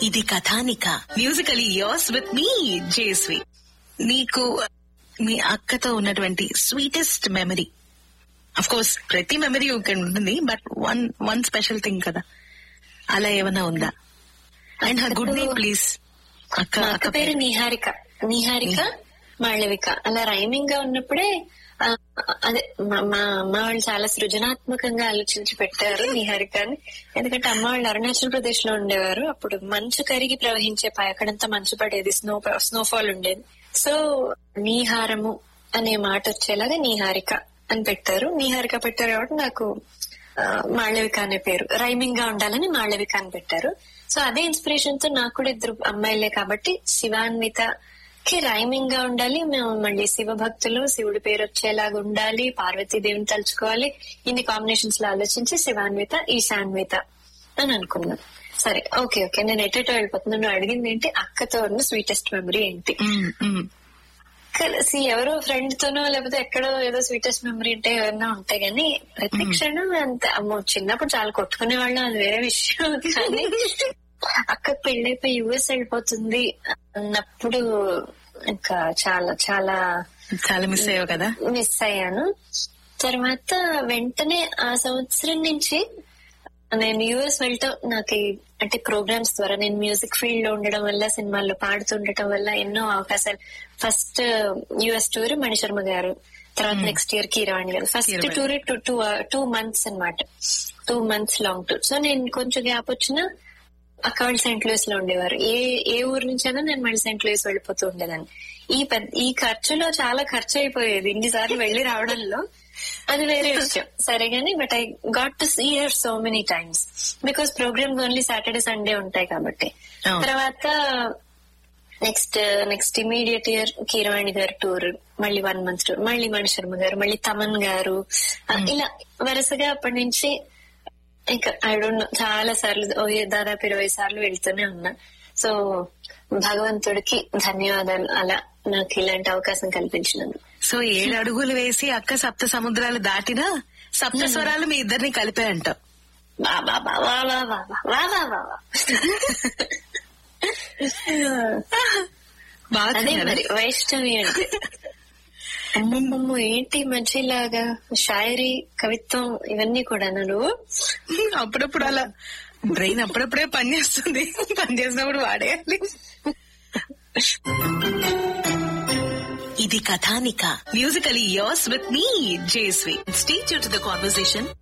ఇది కథానిక musically yours with me జేస్వి. నీకు మీ అక్కతో ఉన్నటువంటి స్వీటెస్ట్ మెమరీ, అఫ్ కోర్స్ ప్రతి మెమరీ ఉంటుంది, బట్ వన్ స్పెషల్ థింగ్ కదా, అలా ఏమైనా ఉందా? And her good name please. అక్క పేరు నిహారిక మాళవిక. అలా రైమింగ్ గా ఉన్నప్పుడే అదే మా అమ్మ వాళ్ళు చాలా సృజనాత్మకంగా ఆలోచించి పెట్టారు నిహారికని. ఎందుకంటే అమ్మ వాళ్ళు అరుణాచల్ ప్రదేశ్ లో ఉండేవారు. అప్పుడు మంచు కరిగి ప్రవహించే అక్కడంతా మంచు పడేది, స్నోఫాల్ ఉండేది. సో నీహారము అనే మాట వచ్చేలాగా నిహారిక అని పెట్టారు. నిహారిక పెట్టారు కాబట్టి నాకు మాళవిక అనే పేరు రైమింగ్ గా ఉండాలని మాళవిక అని పెట్టారు. సో అదే ఇన్స్పిరేషన్ తో నాకు కూడా ఇద్దరు అమ్మాయిలే కాబట్టి శివాన్విత కి రైమింగ్ గా ఉండాలి, మేము మళ్ళీ శివ భక్తులు, శివుడి పేరు వచ్చేలాగా ఉండాలి, పార్వతీదేవిని తలుచుకోవాలి, ఇన్ని కాంబినేషన్స్ లో ఆలోచించి శివాన్విత ఈశాన్విత అని అనుకున్నాను. సరే ఓకే నేను ఎటో వెళ్ళిపోతున్నాను. నువ్వు అడిగింది ఏంటి, అక్కతో ఉన్న స్వీటెస్ట్ మెమరీ ఏంటి? కలిసి ఎవరో ఫ్రెండ్ తోనో లేకపోతే ఎక్కడో ఏదో స్వీటెస్ట్ మెమరీ అంటే ఏమన్నా ఉంటాయి కానీ ప్రతి క్షణం అంత అమ్మో చిన్నప్పుడు చాలా కొట్టుకునే వాళ్ళం, అది వేరే విషయం. కానీ అక్క పెళ్ళైపోయి యుఎస్ వెళ్ళిపోతుంది అన్నప్పుడు ఇంకా చాలా చాలా చాలా మిస్ అయ్యావు కదా? మిస్ అయ్యాను. తర్వాత వెంటనే ఆ సంవత్సరం నుంచి నేను యుఎస్ వెళ్ళటం నాకు అంటే ప్రోగ్రామ్స్ ద్వారా, నేను మ్యూజిక్ ఫీల్డ్ లో ఉండడం వల్ల, సినిమాల్లో పాడుతుండటం వల్ల ఎన్నో అవకాశాలు. ఫస్ట్ యుఎస్ టూర్ మణిశర్మ గారు, తర్వాత నెక్స్ట్ ఇయర్ కీరవాణి గారు. ఫస్ట్ టూర్ 2 months అనమాట, 2 months లాంగ్ టూర్. సో నేను కొంచెం గ్యాప్ వచ్చినా అక్క వాళ్ళు సెయింట్ లూయిస్ లో ఉండేవారు. ఏ ఊరు నుంచైనా నేను మళ్ళీ సెయింట్ లూయిస్ వెళ్ళిపోతూ ఉండేదాన్ని. ఈ ఖర్చులో చాలా ఖర్చు అయిపోయేది ఇన్నిసార్లు వెళ్లి రావడంలో, అది వేరే విషయం. సరేగాని but I got to see her so many times because programmes only Saturday Sunday ఉంటాయి కాబట్టి. తర్వాత నెక్స్ట్ ఇమీడియట్ ఇయర్ కీరవాణి గారు టూర్, మళ్ళీ 1 month టూర్, మళ్ళీ మణిశర్మ గారు, మళ్ళీ తమన్ గారు, ఇలా వరుసగా అప్పటి నుంచి ఇంకా ఐ డోంట్ నో చాలా సార్లు, దాదాపు 20 సార్లు వెళ్తూనే ఉన్నా. సో భగవంతుడికి ధన్యవాదాలు అలా నాకు ఇలాంటి అవకాశం కల్పించినందుకు. సో 7 అడుగులు వేసి అక్క 7 సముద్రాలు దాటినా 7 స్వరాలు మీ ఇద్దరిని కలిపాయంటావు. అదే మరి వైష్ణవి అంటే. అమ్మమ్మమ్మ ఏంటి మంచిలాగా షాయరీ, కవిత్వం ఇవన్నీ కూడా నువ్వు అప్పుడప్పుడు అలా బ్రెయిన్ అప్పుడప్పుడే పనిచేస్తుంది, పనిచేసినప్పుడు వాడేయాలి. ఇది కథానిక musically yours with me జేస్వి. Stay tune to the conversation.